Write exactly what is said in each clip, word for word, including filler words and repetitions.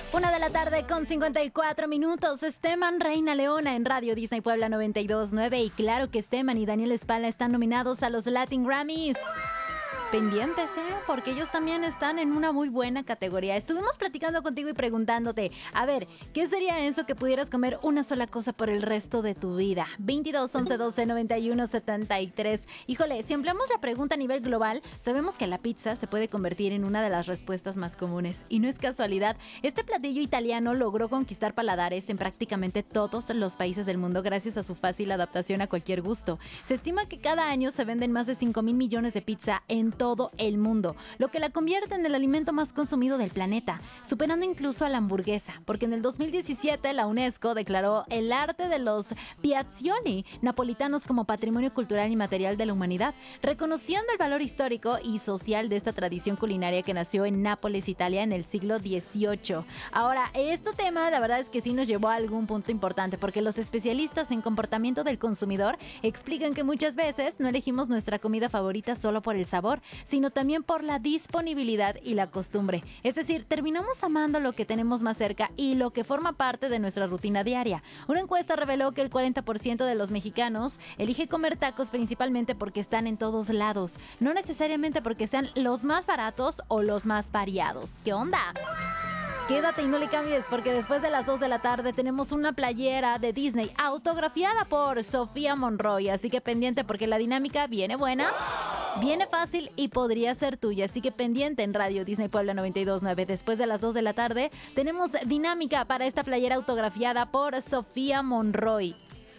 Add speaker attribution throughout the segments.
Speaker 1: Una de la tarde con cincuenta y cuatro minutos. Esteban Reina Leona en Radio Disney Puebla noventa y dos punto nueve. Y claro que Esteban y Daniel Espala están nominados a los Latin Grammys. Pendientes, ¿eh? Porque ellos también están en una muy buena categoría. Estuvimos platicando contigo y preguntándote, a ver, ¿qué sería eso que pudieras comer una sola cosa por el resto de tu vida? veintidós, once, doce, noventa y uno, setenta y tres. Híjole, si ampliamos la pregunta a nivel global, sabemos que la pizza se puede convertir en una de las respuestas más comunes. Y no es casualidad, este platillo italiano logró conquistar paladares en prácticamente todos los países del mundo gracias a su fácil adaptación a cualquier gusto. Se estima que cada año se venden más de cinco mil millones de pizza en todo el mundo, lo que la convierte en el alimento más consumido del planeta, superando incluso a la hamburguesa, porque en el dos mil diecisiete la UNESCO declaró el arte de los piazzoni napolitanos como patrimonio cultural y material de la humanidad, reconociendo el valor histórico y social de esta tradición culinaria que nació en Nápoles, Italia, en el siglo dieciocho. Ahora, este tema la verdad es que sí nos llevó a algún punto importante, porque los especialistas en comportamiento del consumidor explican que muchas veces no elegimos nuestra comida favorita solo por el sabor, sino también por la disponibilidad y la costumbre. Es decir, terminamos amando lo que tenemos más cerca y lo que forma parte de nuestra rutina diaria. Una encuesta reveló que el cuarenta por ciento de los mexicanos elige comer tacos principalmente porque están en todos lados, no necesariamente porque sean los más baratos o los más variados. ¿Qué onda? Quédate y no le cambies, porque después de las dos de la tarde tenemos una playera de Disney autografiada por Sofía Monroy, así que pendiente porque la dinámica viene buena, viene fácil y podría ser tuya, así que pendiente en Radio Disney Puebla noventa y dos punto nueve. Después de las dos de la tarde tenemos dinámica para esta playera autografiada por Sofía Monroy.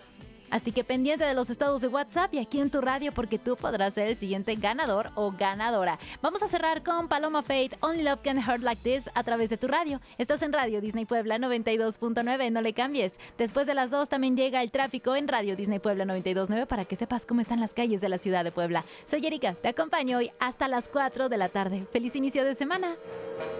Speaker 1: Así que pendiente de los estados de WhatsApp y aquí en tu radio porque tú podrás ser el siguiente ganador o ganadora. Vamos a cerrar con Paloma Faith, Only Love Can Hurt Like This a través de tu radio. Estás en Radio Disney Puebla noventa y dos punto nueve, no le cambies. Después de las dos también llega el tráfico en Radio Disney Puebla noventa y dos punto nueve para que sepas cómo están las calles de la ciudad de Puebla. Soy Erika, te acompaño hoy hasta las cuatro de la tarde. ¡Feliz inicio de semana!